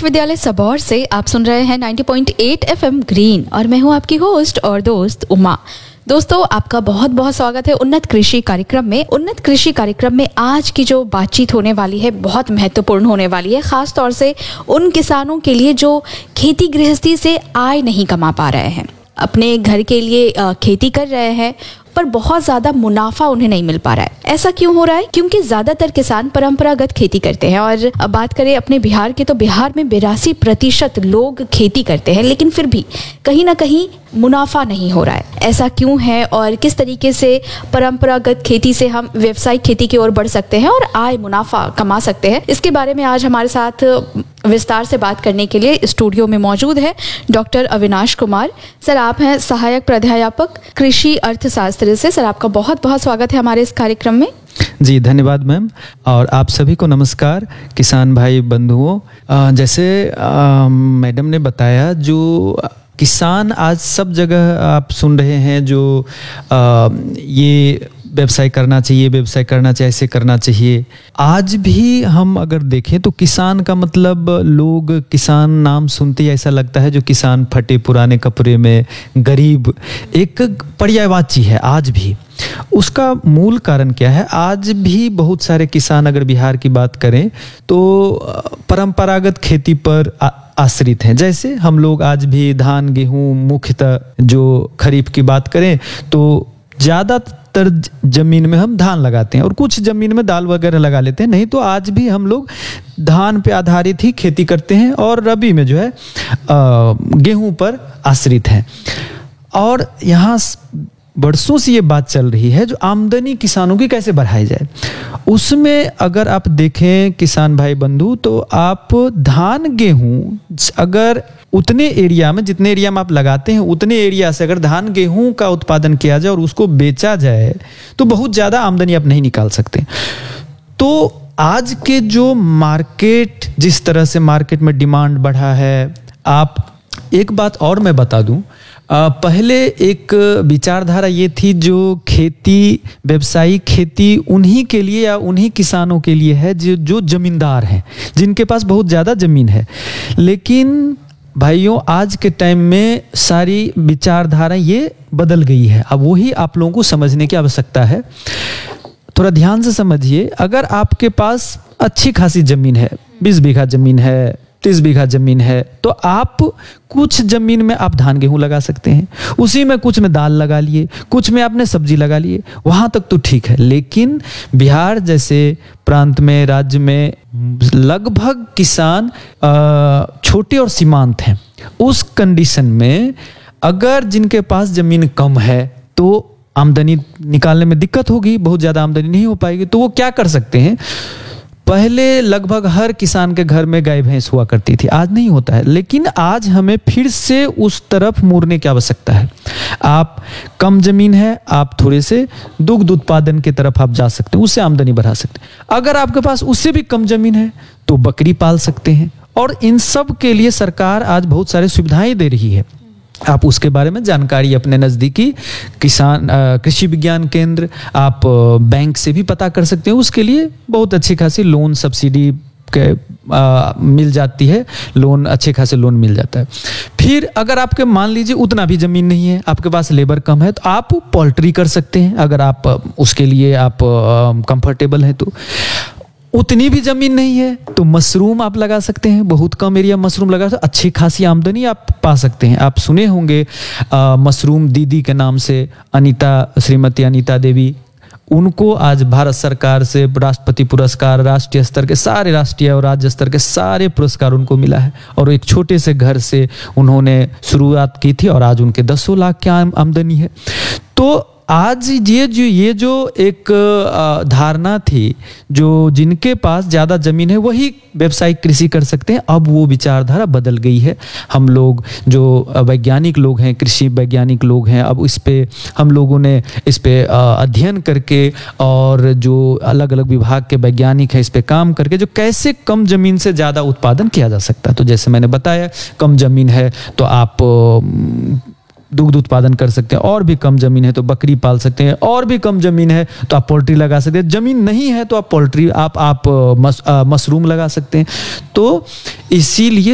विश्वविद्यालय सबौर से आप सुन रहे हैं 90.8 एफएम ग्रीन और मैं हूं आपकी होस्ट और दोस्त उमा। दोस्तों, आपका बहुत बहुत स्वागत है उन्नत कृषि कार्यक्रम में। उन्नत कृषि कार्यक्रम में आज की जो बातचीत होने वाली है बहुत महत्वपूर्ण होने वाली है, खास तौर से उन किसानों के लिए जो खेती गृहस्थी से आय नहीं कमा पा रहे हैं, अपने घर के लिए खेती कर रहे हैं पर बहुत ज़्यादा मुनाफा उन्हें नहीं मिल पा रहा है। ऐसा क्यों हो रहा है? क्योंकि ज़्यादातर किसान परंपरागत खेती करते हैं और अब बात करें अपने बिहार की तो बिहार में 82% लोग खेती करते हैं, लेकिन फिर भी कहीं ना कहीं मुनाफा नहीं हो रहा है। ऐसा क्यों है और किस तरीके से परंपरागत खेती से हम व्यावसायिक खेती की ओर बढ़ सकते हैं और आय मुनाफा कमा सकते हैं, इसके बारे में आज हमारे साथ विस्तार से बात करने के लिए स्टूडियो में मौजूद है डॉक्टर अविनाश कुमार सर। आप हैं सहायक प्राध्यापक कृषि अर्थशास्त्र से। सर, आपका बहुत बहुत स्वागत है हमारे इस कार्यक्रम में। जी धन्यवाद मैम, और आप सभी को नमस्कार किसान भाई बंधुओं। जैसे मैडम ने बताया, जो किसान आज सब जगह आप सुन रहे हैं जो ये व्यवसाय करना चाहिए, व्यवसाय करना चाहिए, ऐसे करना चाहिए। आज भी हम अगर देखें तो किसान का मतलब, लोग किसान नाम सुनते ही ऐसा लगता है जो किसान फटे पुराने कपड़े में गरीब, एक पर्यायवाची है आज भी। उसका मूल कारण क्या है? आज भी बहुत सारे किसान, अगर बिहार की बात करें तो परंपरागत खेती पर आश्रित हैं। जैसे हम लोग आज भी धान गेहूं, मुख्यतः जो खरीफ की बात करें तो ज़्यादातर जमीन में हम धान लगाते हैं और कुछ जमीन में दाल वगैरह लगा लेते हैं। नहीं तो आज भी हम लोग धान पे आधारित ही खेती करते हैं और रबी में जो है गेहूं पर आश्रित हैं। और यहाँ बरसों से ये बात चल रही है जो आमदनी किसानों की कैसे बढ़ाई जाए। उसमें अगर आप देखें किसान भाई बंधु, तो आप धान गेहूं अगर उतने एरिया में, जितने एरिया में आप लगाते हैं उतने एरिया से अगर धान गेहूं का उत्पादन किया जाए और उसको बेचा जाए तो बहुत ज़्यादा आमदनी आप नहीं निकाल सकते। तो आज के जो मार्केट, जिस तरह से मार्केट में डिमांड बढ़ा है, आप एक बात और मैं बता दूं, पहले एक विचारधारा ये थी जो खेती, व्यवसायिक खेती उन्हीं के लिए या उन्हीं किसानों के लिए है जो जमींदार हैं, जिनके पास बहुत ज़्यादा ज़मीन है। लेकिन भाइयों, आज के टाइम में सारी विचारधारा ये बदल गई है। अब वही आप लोगों को समझने की आवश्यकता है। थोड़ा ध्यान से समझिए, अगर आपके पास अच्छी खासी ज़मीन है, 20 बीघा ज़मीन है, 30 बीघा जमीन है, तो आप कुछ जमीन में आप धान गेहूं लगा सकते हैं, उसी में कुछ में दाल लगा लिए, कुछ में आपने सब्जी लगा लिए, वहां तक तो ठीक है। लेकिन बिहार जैसे प्रांत में, राज्य में लगभग किसान छोटे और सीमांत हैं। उस कंडीशन में अगर जिनके पास जमीन कम है तो आमदनी निकालने में दिक्कत होगी, बहुत ज्यादा आमदनी नहीं हो पाएगी। तो वो क्या कर सकते हैं? पहले लगभग हर किसान के घर में गाय भैंस हुआ करती थी, आज नहीं होता है। लेकिन आज हमें फिर से उस तरफ मुड़ने की आवश्यकता है। आप कम जमीन है, आप थोड़े से दुग्ध उत्पादन की तरफ आप जा सकते हैं, उससे आमदनी बढ़ा सकते हैं। अगर आपके पास उससे भी कम जमीन है तो बकरी पाल सकते हैं। और इन सब के लिए सरकार आज बहुत सारी सुविधाएं दे रही है। आप उसके बारे में जानकारी अपने नज़दीकी किसान कृषि विज्ञान केंद्र, आप बैंक से भी पता कर सकते हैं। उसके लिए बहुत अच्छी खासी लोन, सब्सिडी के मिल जाती है, लोन, अच्छे खासे लोन मिल जाता है। फिर अगर आपके मान लीजिए उतना भी ज़मीन नहीं है, आपके पास लेबर कम है, तो आप पोल्ट्री कर सकते हैं। अगर आप उसके लिए आप कंफर्टेबल हैं तो उतनी भी जमीन नहीं है तो मशरूम आप लगा सकते हैं। बहुत कम एरिया मशरूम लगा तो अच्छी खासी आमदनी आप पा सकते हैं। आप सुने होंगे मशरूम दीदी के नाम से श्रीमती अनीता देवी, उनको आज भारत सरकार से राष्ट्रपति पुरस्कार, राष्ट्रीय स्तर के सारे, राष्ट्रीय और राज्य स्तर के सारे पुरस्कार उनको मिला है। और एक छोटे से घर से उन्होंने शुरुआत की थी और आज उनके 10 लाख की आमदनी है। तो आज ये जो एक धारणा थी, जो जिनके पास ज़्यादा ज़मीन है वही व्यावसायिक कृषि कर सकते हैं, अब वो विचारधारा बदल गई है। हम लोग जो वैज्ञानिक लोग हैं, कृषि वैज्ञानिक लोग हैं, अब इस पे हम लोगों ने इस पे अध्ययन करके, और जो अलग अलग विभाग के वैज्ञानिक हैं इस पे काम करके, जो कैसे कम ज़मीन से ज़्यादा उत्पादन किया जा सकता है। तो जैसे मैंने बताया, कम ज़मीन है तो आप दुग्ध उत्पादन कर सकते हैं, और भी कम जमीन है तो बकरी पाल सकते हैं, और भी कम जमीन है तो आप पोल्ट्री लगा सकते हैं। जमीन नहीं है तो आप पोल्ट्री, आप मशरूम लगा सकते हैं। तो इसीलिए